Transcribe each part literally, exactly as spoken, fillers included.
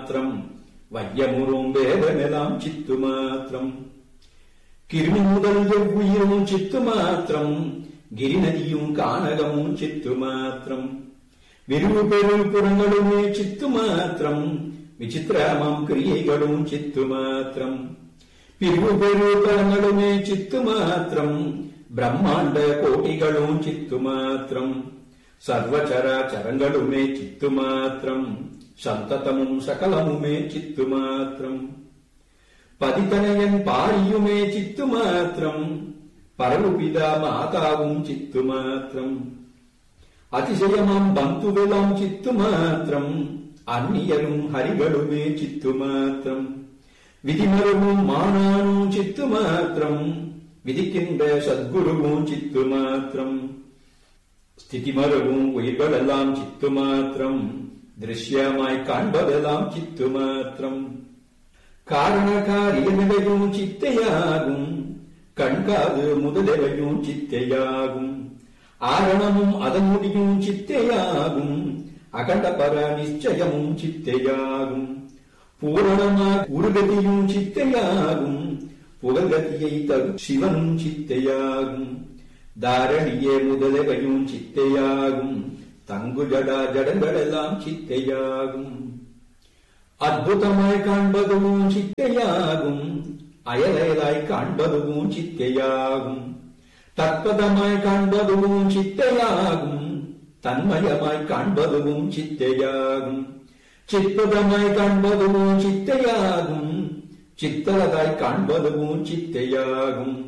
மாத்திரம், வையமுறும் வேதமெல்லாம் சித்து மாத்திரம். கிருமி முதல் எவ்வுயிரும் சித்து மாத்திரம், கிரிநதியும் கானகமும் சித்து மாத்திரம். விரிவு பெரு புறங்களுமே சித்து மாத்திரம், விசித்திரமாம் கிரியைகளும் சித்து மாத்திரம். பிரிவு பெரு புறங்களுமே சித்து மாத்திரம், பிரம்மாண்ட கோட்டிகளும் சித்து மாத்திரம். சர்வச்சராச்சரங்களுமே சித்து மாத்திரம், சந்ததமும் சகலமுமே சித்து மாத்திரம். பதித்தனையன் பாரியுமே சித்து மாத்திரம், பரவுபிதா மாதாவும் சித்து மாத்திரம். அதிசயமாம் பந்துவெல்லாம் சித்து மாத்திரம், அந்நியரும் ஹரிகளுமே சித்து மாத்திரம். விதிமருவும் மானானும் சித்து மாத்திரம், விதிக்கின்ற சத்குருவும் சித்து மாத்திரம். ஸ்திதிமருவும் உயிர்களெல்லாம் சித்து மாத்திரம், திருஷ்யமாய் காண்பதெல்லாம் சித்து மாத்திரம். காரண காரியநிலையும் சித்தையாகும், கண்காது முதலவையும் சித்தையாகும். ஆரணமும் அதன் முடியும் சித்தையாகும், அகண்டபர நிச்சயமும் சித்தையாகும். பூரணமாக உருகதியும் சித்தையாகும், புகழ்கதியை தரும் சிவனும் சித்தையாகும். தாரணியே முதலவையும் சித்தையாகும், தங்கு ஜடா ஜடங்களெல்லாம் சித்தையாகும். அற்புதமாய் காண்பதுவும் சித்தையாகும், அயலயலாய் காண்பதுவும் சித்தையாகும். தற்பதமாய் காண்பதுவும் சித்தையாகும், தன்மயமாய் காண்பதுவும் சித்தையாகும். சிற்பதமாய் காண்பதுவும் சித்தையாகும், சித்தரதாய் காண்பதுவும் சித்தையாகும்.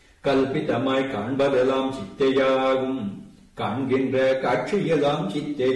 கல்பிதமாய் காண்பதெல்லாம் சித்தையாகும், காண்கின்ற காட்சியெல்லாம் சித்தையாகும்.